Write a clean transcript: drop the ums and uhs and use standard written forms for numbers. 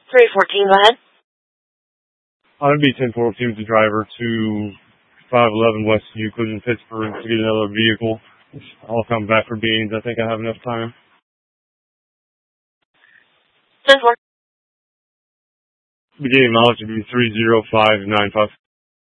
314, go ahead. I'd be 1014 with the driver to 511 West Euclid in Pittsburgh to get another vehicle. I'll come back for beans. I think I have enough time. 10-4. Beginning mileage would be 30595.